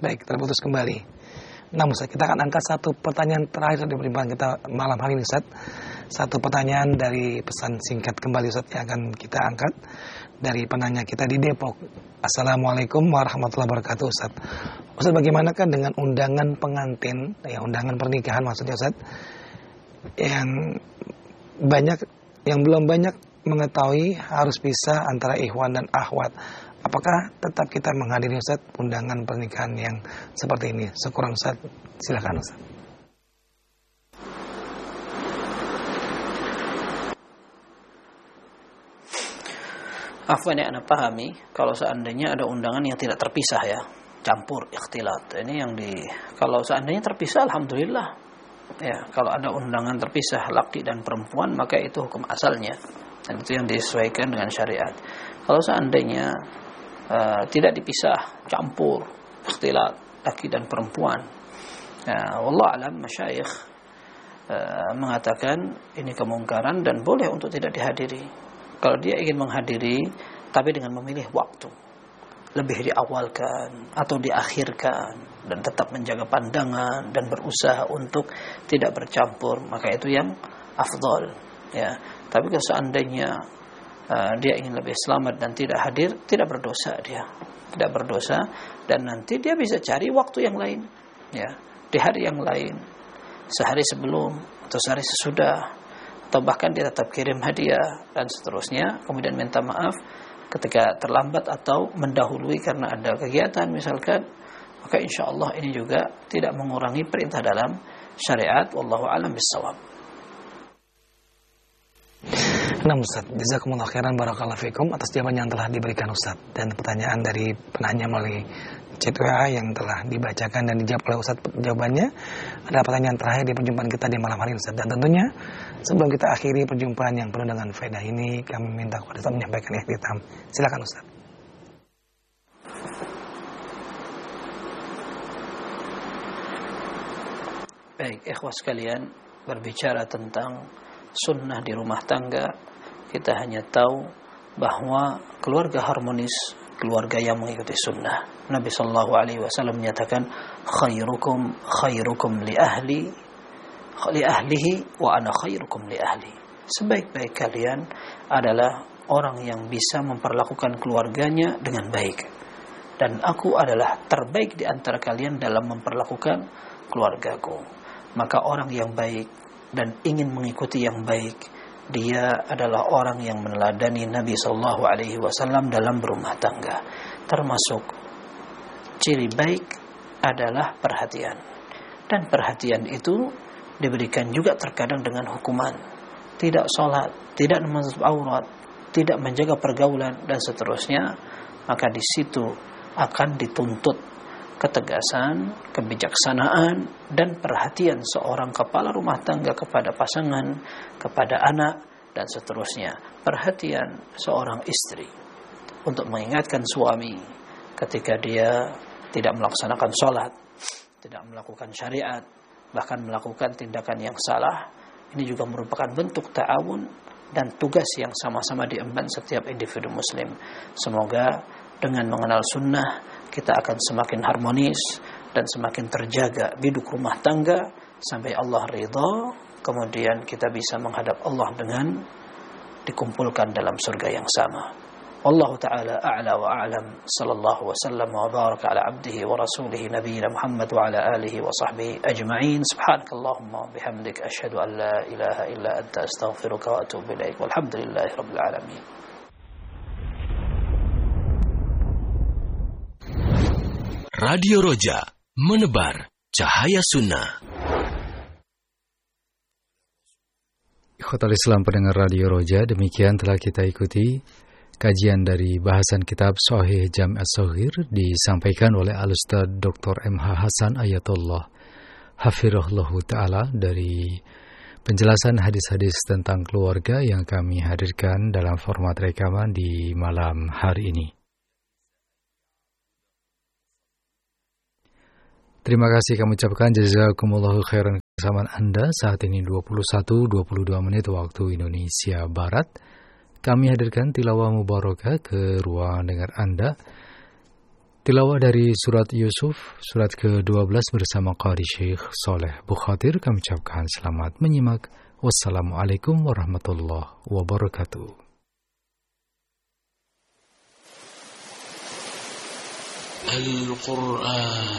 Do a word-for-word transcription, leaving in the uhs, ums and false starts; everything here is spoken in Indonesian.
Baik, terputus kembali. Nah Ustaz, kita akan angkat satu pertanyaan terakhir di perjumpaan kita malam hari ini Ustaz. Satu pertanyaan dari pesan singkat kembali Ustaz yang akan kita angkat dari penanya kita di Depok. Assalamualaikum warahmatullahi wabarakatuh Ustaz. Ustaz, bagaimanakah dengan undangan pengantin, ya undangan pernikahan maksudnya Ustaz, yang banyak yang belum banyak mengetahui harus pisah antara ikhwan dan akhwat. Apakah tetap kita menghadiri Ustaz undangan pernikahan yang seperti ini? Syukuran Ustaz, silakan Ustaz. Afwan yang Anda pahami, kalau seandainya ada undangan yang tidak terpisah ya, campur, ikhtilat. Ini yang di kalau seandainya terpisah alhamdulillah. Ya, kalau ada undangan terpisah laki dan perempuan maka itu hukum asalnya dan itu yang disesuaikan dengan syariat. Kalau seandainya uh, tidak dipisah, campur, ikhtilat laki dan perempuan. Ya, wallah alam masyayikh uh, mengatakan ini kemungkaran dan boleh untuk tidak dihadiri. Kalau dia ingin menghadiri tapi dengan memilih waktu, lebih diawalkan atau diakhirkan dan tetap menjaga pandangan dan berusaha untuk tidak bercampur, maka itu yang afdal ya. Tapi kalau seandainya uh, dia ingin lebih selamat dan tidak hadir, tidak berdosa dia, tidak berdosa dan nanti dia bisa cari waktu yang lain ya, di hari yang lain, sehari sebelum atau sehari sesudah, atau bahkan dia tetap kirim hadiah dan seterusnya, kemudian minta maaf ketika terlambat atau mendahului karena ada kegiatan misalkan, maka insya Allah ini juga tidak mengurangi perintah dalam syariat. Wallahu a'lam bissawab. Nah Ustaz, jazakumullah khairan barakallahu fikum atas jawaban yang telah diberikan Ustaz, dan pertanyaan dari penanya melalui chat W A yang telah dibacakan dan dijawab oleh Ustaz jawabannya. Ada pertanyaan terakhir di perjumpaan kita di malam hari ini Ustaz, dan tentunya sebelum kita akhiri perjumpaan yang penuh dengan faedah ini, kami minta kepada Ustaz menyampaikan ikhtitam. Silakan Ustaz. Baik, ikhwah sekalian, berbicara tentang sunnah di rumah tangga, kita hanya tahu bahwa keluarga harmonis, keluarga yang mengikuti sunnah. Nabi sallallahu alaihi wasallam menyatakan, khairukum khairukum li ahli li ahlihi wa ana khairukum li ahli. Sebaik-baik kalian adalah orang yang bisa memperlakukan keluarganya dengan baik, dan aku adalah terbaik di antara kalian dalam memperlakukan keluargaku. Maka orang yang baik dan ingin mengikuti yang baik, dia adalah orang yang meneladani Nabi sallallahu alaihi wasallam dalam berumah tangga. Termasuk ciri baik adalah perhatian, dan perhatian itu diberikan juga terkadang dengan hukuman. Tidak sholat, tidak menutup aurat, tidak menjaga pergaulan dan seterusnya, maka di situ akan dituntut ketegasan, kebijaksanaan dan perhatian seorang kepala rumah tangga kepada pasangan, kepada anak dan seterusnya. Perhatian seorang istri untuk mengingatkan suami ketika dia tidak melaksanakan sholat, tidak melakukan syariat, bahkan melakukan tindakan yang salah. Ini juga merupakan bentuk ta'awun dan tugas yang sama-sama diemban setiap individu muslim. Semoga dengan mengenal sunnah kita akan semakin harmonis dan semakin terjaga biduk rumah tangga sampai Allah ridha, kemudian kita bisa menghadap Allah dengan dikumpulkan dalam surga yang sama. Wallahu ta'ala a'la wa a'lam. Sallallahu wa sallam wa baraka ala abdihi wa rasulihi nabiyina Muhammad wa ala alihi wa sahbihi ajma'in. Subhanakallahumma bihamdik asyhadu an la ilaha illa anta astaghfiruka wa atubu ilaik. Walhamdulillahi rabbil alamin. Radio Roja, menebar cahaya sunnah. Ikhwatul Islam pendengar Radio Roja, demikian telah kita ikuti kajian dari bahasan kitab Shahih Jami' As-Shaghir disampaikan oleh Al-Ustaz Doktor M H Hasan Ayatullah Hafirullahu Ta'ala dari penjelasan hadis-hadis tentang keluarga yang kami hadirkan dalam format rekaman di malam hari ini. Terima kasih kami ucapkan jazakumullahu khairan kebersamaan Anda. Saat ini dua puluh satu dua puluh dua menit waktu Indonesia Barat. Kami hadirkan tilawah mubarakah ke ruang dengar Anda Tilawah dari surat Yusuf, surat ke dua belas bersama Qari Syekh Saleh Bukhatir. Kami ucapkan selamat menyimak. Wassalamualaikum warahmatullahi wabarakatuh. Al-Quran